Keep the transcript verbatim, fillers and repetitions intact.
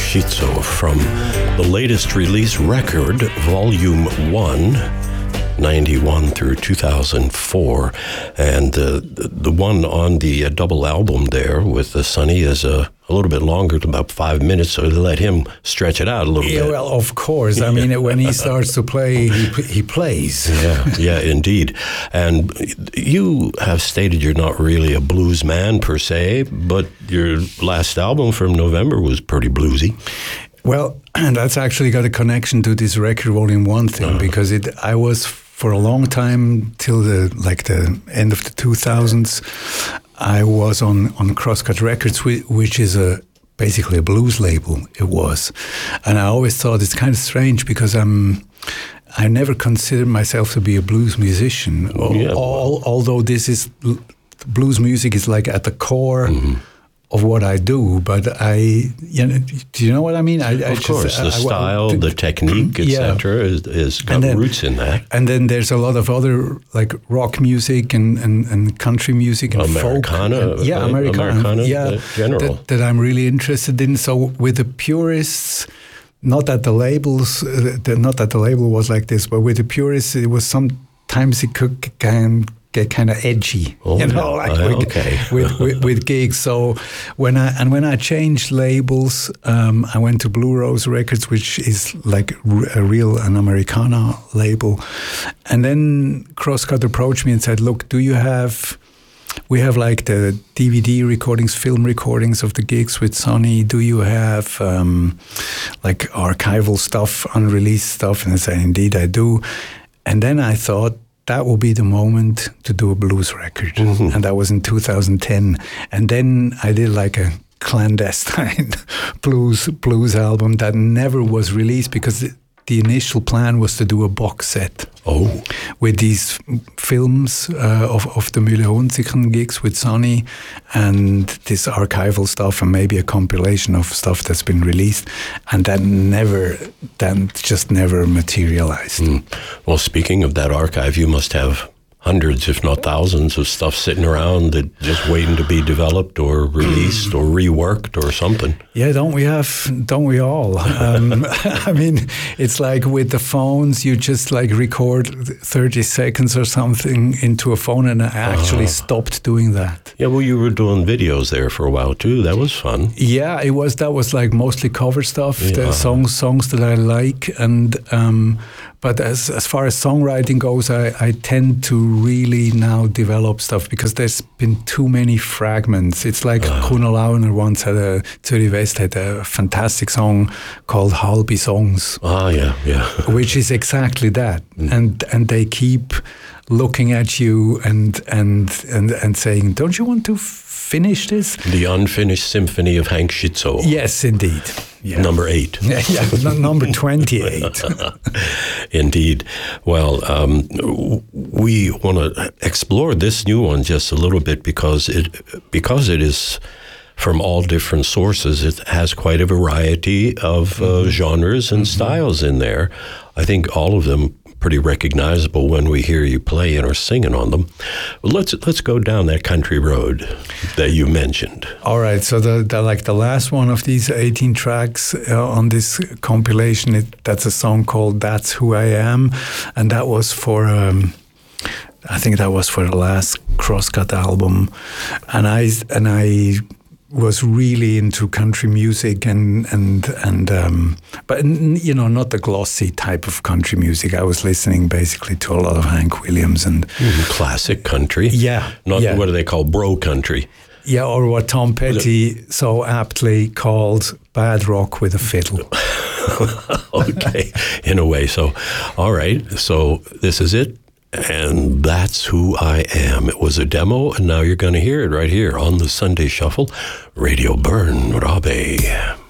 Schizo from the latest release record, Volume one, ninety-one through two thousand four. And uh, the, the one on the uh, double album there with the Sonny is a, a little bit longer, about five minutes, so to let him stretch it out a little yeah, bit. Well, of course. I mean, when he starts to play, he, he plays. Yeah, yeah, indeed. And you have stated you're not really a blues man per se, but your last album from November was pretty bluesy. Well, that's actually got a connection to this record volume one thing, uh-huh. because it. I was for a long time till the like the end of the two thousands. I was on on Crosscut Records, which is a basically a blues label. It was, and I always thought it's kind of strange because I'm. I never considered myself to be a blues musician, yeah. all, although this is blues music is like at the core. Mm-hmm. Of what I do, but I, you know, do you know what I mean? I, of I course, just, the I, style, I, the technique, et cetera, yeah. is, is got then, roots in that. And then there's a lot of other like rock music and, and, and country music and Americana, folk. And, yeah, uh, Americana, Americana, yeah, general. That, that I'm really interested in. So with the purists, not that the labels, uh, the, not that the label was like this, but with the purists, it was sometimes it could kind. Get kind of edgy, oh, you know, yeah. like uh, with, okay. with, with with gigs. So when I and when I changed labels, um, I went to Blue Rose Records, which is like a real an Americana label, and then Crosscut approached me and said, "Look, do you have?" We have like the D V D recordings, film recordings of the gigs with Sonny. Do you have um, like archival stuff, unreleased stuff? And I said, "Indeed, I do." And then I thought. That will be the moment to do a blues record. Mm-hmm. And that was in two thousand ten. And then I did like a clandestine blues blues album that never was released because the, the initial plan was to do a box set. Oh. With these films uh, of, of the Mühle Hunziken gigs with Sonny and this archival stuff and maybe a compilation of stuff that's been released. And that never, that just never materialized. Mm. Well, speaking of that archive, you must have hundreds, if not thousands, of stuff sitting around that just waiting to be developed or released or reworked or something. Yeah, don't we have, don't we all? Um, I mean, it's like with the phones, you just like record thirty seconds or something into a phone, and I actually uh, stopped doing that. Yeah, well, you were doing videos there for a while too. That was fun. Yeah, it was. That was like mostly cover stuff, yeah. the songs, songs that I like, and um, but as as far as songwriting goes, I, I tend to really now develop stuff because there's been too many fragments. It's like uh. Kuno Launer once had a Zürich West had a fantastic song called Halbi Songs. Ah, yeah, yeah. Which is exactly that, mm. and and they keep looking at you and and and and saying, "Don't you want to finish this?" The Unfinished Symphony of Hank Schizo. Yes, indeed. Yeah. Number eight. yeah, yeah, number twenty-eight. Indeed. Well, um, we want to explore this new one just a little bit because it because it is from all different sources. It has quite a variety of uh, mm-hmm. genres and mm-hmm. styles in there. I think all of them pretty recognizable when we hear you play and are singing on them. Let's let's go down that country road that you mentioned. All right, so the, the like the last one of these eighteen tracks uh, on this compilation, it, that's a song called "That's Who I Am," and that was for um, I think that was for the last Crosscut album, and I and I. was really into country music and and and um, but you know, not the glossy type of country music. I was listening basically to a lot of Hank Williams and mm, classic country. Yeah, not yeah. what do they call bro country? Yeah, or what Tom Petty so aptly called bad rock with a fiddle. Okay, in a way. So, all right. So this is it. And That's Who I Am. It was a demo, and now you're going to hear it right here on the Sunday Shuffle. Radio Burn, Rabe.